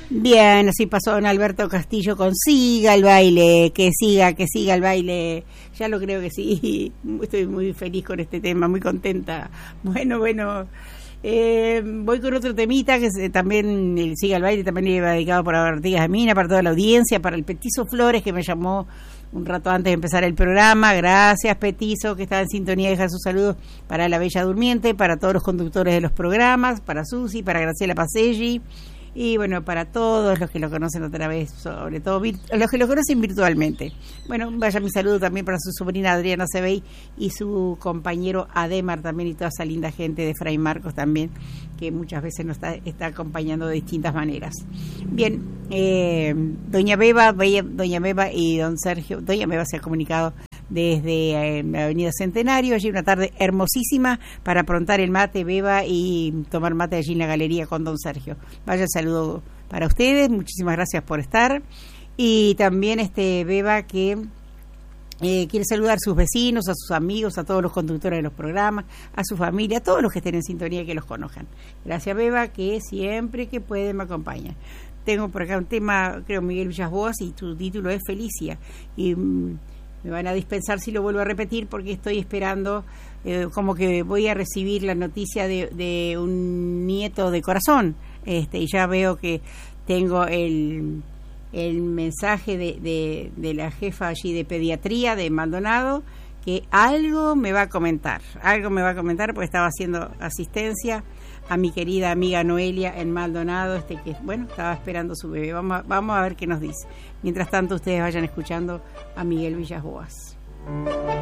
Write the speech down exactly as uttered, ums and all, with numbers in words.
Bien, así pasó don Alberto Castillo con Siga el baile, que siga, que siga el baile. Ya lo creo que sí. Estoy muy feliz con este tema, muy contenta. Bueno, bueno. Eh, voy con otro temita que se, también el Siga el baile también le iba dedicado por Artigas de Mina, para toda la audiencia, para el Petizo Flores que me llamó un rato antes de empezar el programa. Gracias, Petizo, que está en sintonía, deja sus saludos para la Bella Durmiente, para todos los conductores de los programas, para Susi, para Graciela Paselli. Y bueno, para todos los que lo conocen otra vez, sobre todo los que lo conocen virtualmente. Bueno, vaya mi saludo también para su sobrina Adriana Cebey y su compañero Ademar también, y toda esa linda gente de Fray Marcos también, que muchas veces nos está, está acompañando de distintas maneras. Bien, eh, doña Beba, doña Beba y don Sergio, doña Beba se ha comunicado desde eh, la Avenida Centenario, allí una tarde hermosísima para aprontar el mate, Beba, y tomar mate allí en la galería con don Sergio. Vaya el saludo para ustedes, muchísimas gracias por estar. Y también este Beba que eh, quiere saludar a sus vecinos, a sus amigos, a todos los conductores de los programas, a su familia, a todos los que estén en sintonía y que los conozcan. Gracias, Beba, que siempre que puede me acompaña. Tengo por acá un tema, creo, Miguel Villas Boas, y tu título es Felicia. Y mm, me van a dispensar si lo vuelvo a repetir porque estoy esperando, eh, como que voy a recibir la noticia de, de un nieto de corazón, este, y ya veo que tengo el, el mensaje de, de, de la jefa allí de pediatría de Maldonado, que algo me va a comentar, algo me va a comentar porque estaba haciendo asistencia a mi querida amiga Noelia en Maldonado, este que, bueno, estaba esperando su bebé. Vamos a, vamos a ver qué nos dice. Mientras tanto, ustedes vayan escuchando a Miguel Villas Boas.